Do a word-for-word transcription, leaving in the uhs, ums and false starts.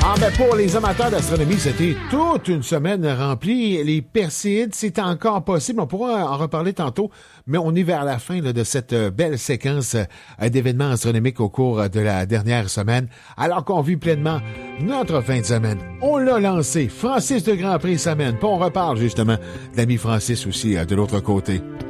Ah ben pour les amateurs d'astronomie, c'était toute une semaine remplie. Les Perséides, c'est encore possible. On pourra en reparler tantôt, mais on est vers la fin là, de cette belle séquence euh, d'événements astronomiques au cours de la dernière semaine, alors qu'on vit pleinement notre fin de semaine. On l'a lancé. Francis de Grand Prix semaine. Puis on reparle justement de l'ami Francis aussi euh, de l'autre côté.